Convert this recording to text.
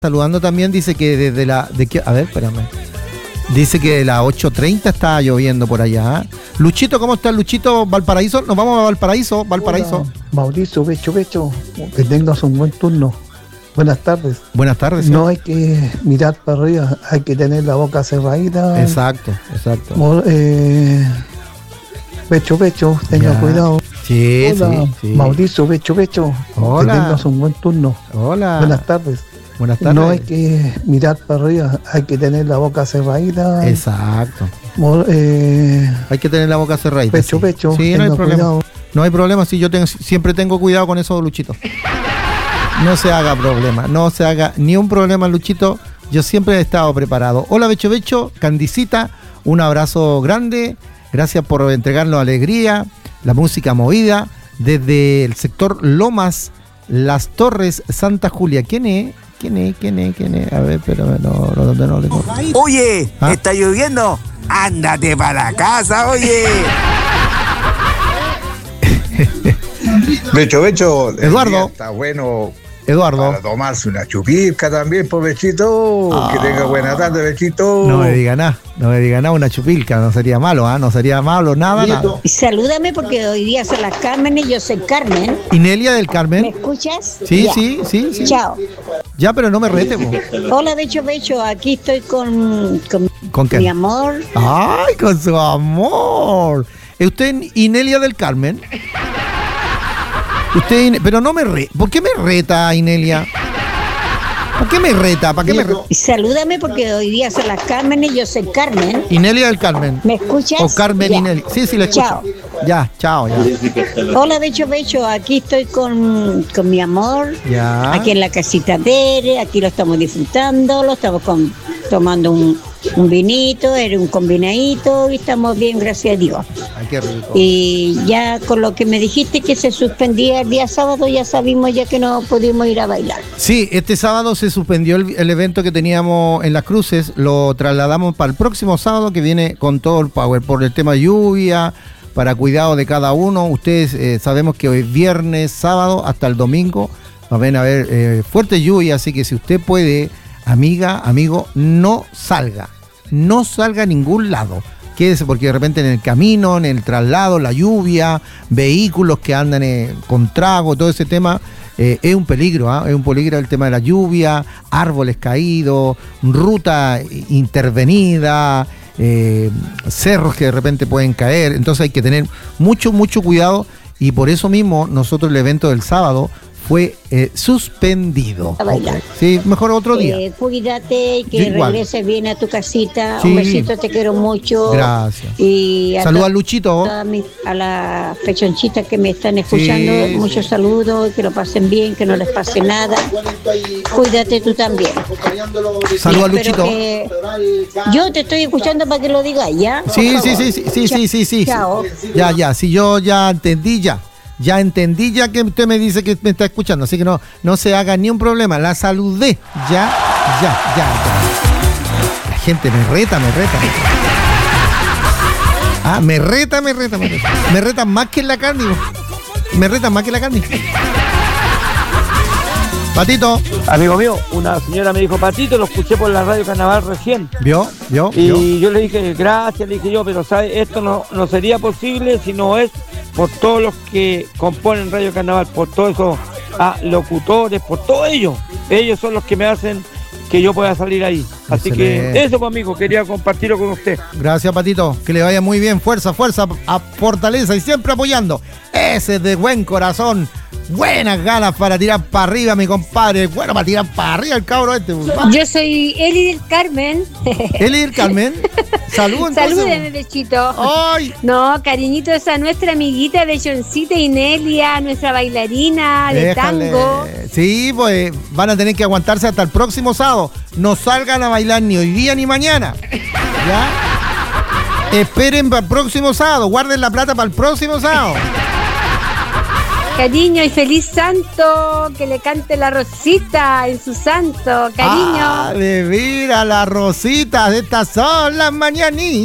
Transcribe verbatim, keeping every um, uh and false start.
Saludando también, dice que desde la... De que, a ver, espérame. Dice que de las ocho treinta está lloviendo por allá. Luchito, ¿cómo está Luchito? Valparaíso, nos vamos a Valparaíso, Valparaíso. Hola, Mauricio, Becho, Becho, que tengas un buen turno. Buenas tardes. Buenas tardes. No hay que mirar para arriba, hay que tener la boca cerradita. Exacto, exacto. Mo- eh, Becho, Becho, tenga Ya. cuidado. Sí, Hola, sí, sí. Mauricio, Becho, Becho, Hola. que tengas un buen turno. Hola. Buenas tardes. Buenas tardes. No hay que mirar para arriba, hay que tener la boca cerradita. Exacto. Mo- eh, Hay que tener la boca cerradita. Pecho, sí. pecho, Sí, no hay tenga problema. cuidado. No hay problema, sí, yo tengo, siempre tengo cuidado con eso, Luchito. No se haga problema, no se haga ni un problema, Luchito. Yo siempre he estado preparado. Hola, Becho Becho, Candicita, un abrazo grande. Gracias por entregarnos alegría, la música movida desde el sector Lomas, Las Torres, Santa Julia. ¿Quién es? ¿Quién es? ¿Quién es? ¿Quién es? A ver, pero no, no, no, no le conozco. Oye, ¿Ah? ¿está lloviendo? Ándate para la casa, oye. Becho, Becho, el Eduardo. día está bueno Eduardo. para tomarse una chupirca también, pues Bechito. Ah. Que tenga buena tarde, Bechito. No me diga nada, no me diga nada, una chupilca, no sería malo, ¿ah? No sería malo, nada, nada. Salúdame porque hoy día son las Carmen y yo soy Carmen. Inelia del ¿Me Carmen. escuchas? Sí, Ya. sí, sí, sí. Chao. Ya, pero no me rete, po. Hola, Becho Becho, aquí estoy con, con ¿Con qué? mi amor. Ay, con su amor. ¿Es usted Inelia del Carmen? Usted, Ine- pero no me re... ¿Por qué me reta, Inelia? ¿Por qué me reta? ¿Para qué me re- Salúdame porque hoy día son las Carmen y yo soy Carmen. Inelia del Carmen. ¿Me escuchas? O Carmen Ya. Inelia. Sí, sí, le escucho. Chao. Ya, chao, ya. Hola, Becho Becho, aquí estoy con, con mi amor. Ya. Aquí en la casita Tere, aquí lo estamos disfrutando, lo estamos con- tomando un, un vinito, era un combinadito y estamos bien, gracias a Dios. Ay, qué rico. Y ya con lo que me dijiste que se suspendía el día sábado, ya sabimos ya que no pudimos ir a bailar. Sí, este sábado se suspendió el, el evento que teníamos en Las Cruces, lo trasladamos para el próximo sábado que viene con todo el power, por el tema lluvia, para cuidado de cada uno. Ustedes eh, sabemos que hoy es viernes, sábado, hasta el domingo, va a haber eh, fuerte lluvia, así que si usted puede, amiga, amigo, no salga, no salga a ningún lado. Quédese porque de repente en el camino, en el traslado, la lluvia, vehículos que andan eh, con trago, todo ese tema, eh, es un peligro, ¿ah? Es un peligro el tema de la lluvia, árboles caídos, ruta intervenida, eh, cerros que de repente pueden caer, entonces hay que tener mucho, mucho cuidado y por eso mismo nosotros el evento del sábado fue eh, suspendido. A bailar. Ok. Sí, mejor otro día. Eh, cuídate y Yo que igual. regreses bien a tu casita. Sí. Un besito, te quiero mucho. Gracias. Y a Saluda a to- Luchito. a, mi- a las pechonchitas que me están escuchando, Sí, muchos sí. saludos, que lo pasen bien, que no les pase nada. Cuídate tú también. Saluda a Espero Luchito. que- Yo te estoy escuchando para que lo digas, ¿ya? Por Sí, sí, favor. sí, sí, sí, sí, sí, sí. Chao. Ya, ya, si yo ya entendí ya. Ya entendí ya que usted me dice que me está escuchando, así que no, no se haga ni un problema. La saludé. Ya, ya, ya, ya. La gente me reta, me reta. Ah, me reta, me reta, me reta. Me reta más que en la carne. Me reta más que en la carne. Patito, Amigo mío, una señora me dijo, Patito, lo escuché por la radio Carnaval recién. ¿vio? ¿Vio? Y ¿Vio? yo le dije, gracias, le dije yo, pero ¿sabe? Esto no, no sería posible si no es por todos los que componen Radio Carnaval, por todos esos ah, locutores, por todos ellos. Ellos son los que me hacen que yo pueda salir ahí. Así Excelente. que eso, pues, amigo, quería compartirlo con usted. Gracias, Patito. Que le vaya muy bien. Fuerza, fuerza, a fortaleza y siempre apoyando. Ese es de buen corazón. Buenas ganas para tirar para arriba, mi compadre. Bueno, para tirar para arriba el cabro este. Yo soy Eli del Carmen. Eli del Carmen. Salud, entonces. Salúdeme, Bechito. ¡Ay! No, cariñito, esa nuestra amiguita Bechoncita Inelia, nuestra bailarina de Déjale. tango. Sí, pues van a tener que aguantarse hasta el próximo sábado. No salgan a bailar ni hoy día ni mañana. ¿Ya? Esperen para el próximo sábado. Guarden la plata para el próximo sábado. Cariño y feliz santo, que le cante la Rosita en su santo, cariño. Ah, de vida, las rositas, estas son las mañanitas.